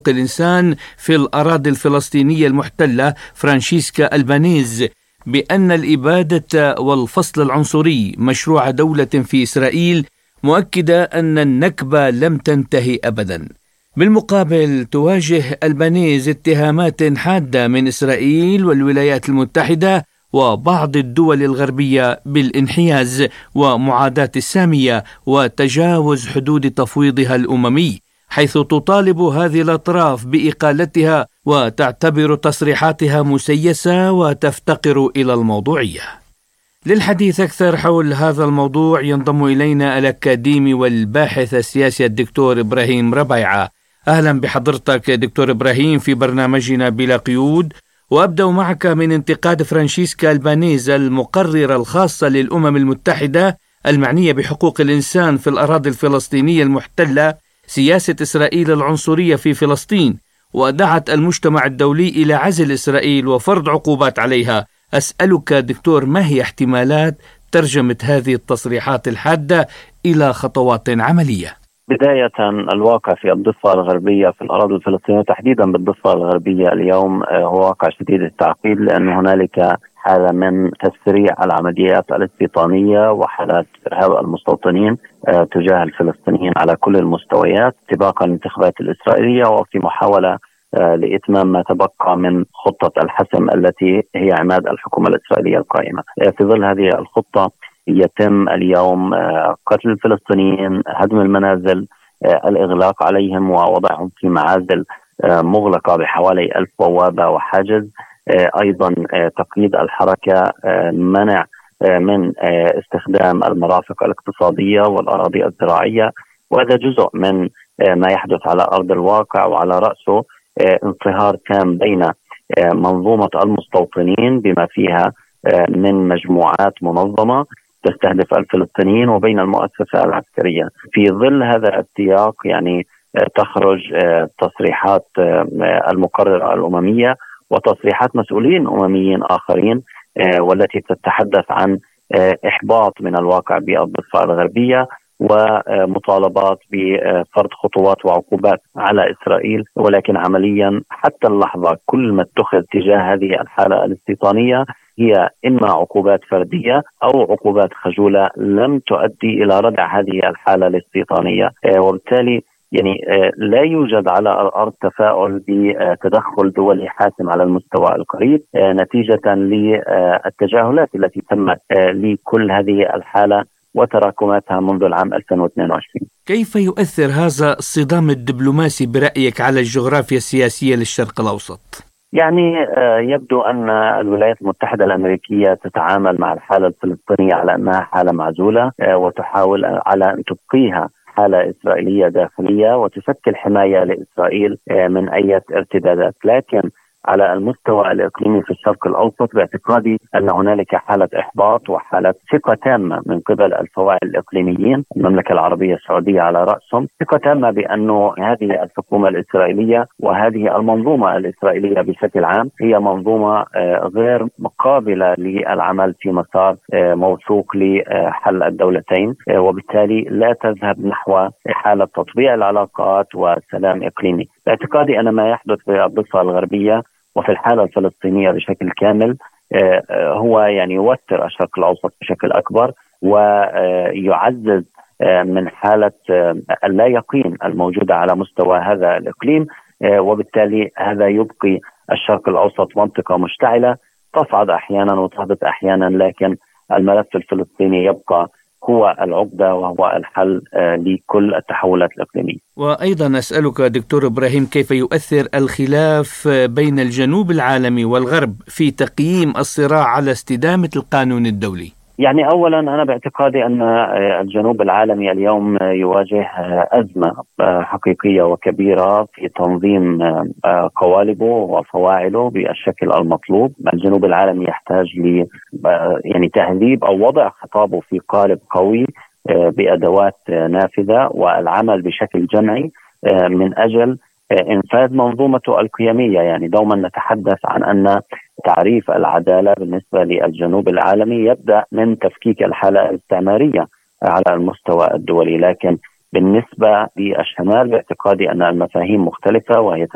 حقوق الإنسان في الأراضي الفلسطينية المحتلة فرانشيسكا ألبانيز بأن الإبادة والفصل العنصري مشروع دولة في إسرائيل، مؤكدة أن النكبة لم تنتهي أبدا. بالمقابل تواجه ألبانيز اتهامات حادة من إسرائيل والولايات المتحدة وبعض الدول الغربية بالانحياز ومعاداة السامية وتجاوز حدود تفويضها الأممي، حيث تطالب هذه الأطراف بإقالتها وتعتبر تصريحاتها مسيسة وتفتقر إلى الموضوعية. للحديث أكثر حول هذا الموضوع ينضم إلينا الأكاديمي والباحث السياسي الدكتور إبراهيم ربيعة. أهلا بحضرتك دكتور إبراهيم في برنامجنا بلا قيود، وأبدأ معك من انتقاد فرانشيسكا ألبانيز المقررة الخاصة للأمم المتحدة المعنية بحقوق الإنسان في الأراضي الفلسطينية المحتلة سياسة إسرائيل العنصرية في فلسطين، ودعت المجتمع الدولي إلى عزل إسرائيل وفرض عقوبات عليها. أسألك دكتور، ما هي احتمالات ترجمة هذه التصريحات الحادة إلى خطوات عملية؟ بداية، الواقع في الضفة الغربية في الأراضي الفلسطينية تحديدا بالضفة الغربية اليوم هو واقع شديد التعقيد، لأن هنالك حالة من تسريع العمليات الاستيطانية وحالات إرهاب المستوطنين تجاه الفلسطينيين على كل المستويات اتباقا للانتخابات الإسرائيلية، وفي محاولة لإتمام ما تبقى من خطة الحسم التي هي عماد الحكومة الإسرائيلية القائمة. في ظل هذه الخطة يتم اليوم قتل الفلسطينيين، هدم المنازل، الإغلاق عليهم ووضعهم في معازل مغلقة بحوالي 1000 بوابة وحاجز، أيضا تقييد الحركة، منع من استخدام المرافق الاقتصادية والأراضي الزراعية. وهذا جزء من ما يحدث على أرض الواقع، وعلى رأسه انصهار تام بين منظومة المستوطنين بما فيها من مجموعات منظمة تستهدف الفلسطينيين وبين المؤسسة العسكرية. في ظل هذا السياق تخرج تصريحات المقررة الأممية وتصريحات مسؤولين أمميين آخرين، والتي تتحدث عن إحباط من الواقع بالضفة الغربية ومطالبات بفرض خطوات وعقوبات على إسرائيل. ولكن عمليا حتى اللحظة كل ما اتخذ تجاه هذه الحالة الاستيطانية هي إما عقوبات فردية أو عقوبات خجولة لم تؤدي إلى ردع هذه الحالة الاستيطانية، وبالتالي لا يوجد على الأرض تفاؤل بتدخل دولي حاسم على المستوى القريب نتيجة للتجاهلات التي تمت لكل هذه الحالة وتراكماتها منذ العام 2022. كيف يؤثر هذا الصدام الدبلوماسي برأيك على الجغرافيا السياسية للشرق الأوسط؟ يبدو أن الولايات المتحدة الأمريكية تتعامل مع الحالة الفلسطينية على أنها حالة معزولة، وتحاول على أن تبقيها حالة إسرائيلية داخلية وتشكل حماية لإسرائيل من أي ارتدادات. لكن على المستوى الإقليمي في الشرق الأوسط باعتقادي أن هنالك حالة إحباط وحالة ثقة تامة من قبل الفواعل الإقليميين، المملكة العربية السعودية على رأسهم، ثقة تامة بأن هذه الحكومة الإسرائيلية وهذه المنظومة الإسرائيلية بشكل عام هي منظومة غير قابلة للعمل في مسار موثوق لحل الدولتين، وبالتالي لا تذهب نحو حالة تطبيع العلاقات وسلام إقليمي. باعتقادي أن ما يحدث في الضفة الغربية وفي الحالة الفلسطينية بشكل كامل هو يوتر الشرق الأوسط بشكل أكبر، ويعزز من حالة اللا يقين الموجودة على مستوى هذا الإقليم، وبالتالي هذا يبقي الشرق الأوسط منطقة مشتعلة تصعد أحيانا وتهبط أحيانا، لكن الملف الفلسطيني يبقى هو العقدة وهو الحل لكل التحولات الإقليمية. وأيضا أسألك دكتور إبراهيم، كيف يؤثر الخلاف بين الجنوب العالمي والغرب في تقييم الصراع على استدامة القانون الدولي؟ أولا أنا باعتقادي أن الجنوب العالمي اليوم يواجه أزمة حقيقية وكبيرة في تنظيم قوالبه وفواعله بالشكل المطلوب. الجنوب العالمي يحتاج تهذيب أو وضع خطابه في قالب قوي بأدوات نافذة والعمل بشكل جمعي من أجل إنفاذ منظومته القيمية. دوما نتحدث عن أن تعريف العدالة بالنسبة للجنوب العالمي يبدأ من تفكيك الحالة الاستعمارية على المستوى الدولي، لكن بالنسبة للشمال باعتقادي أن المفاهيم مختلفة، وهي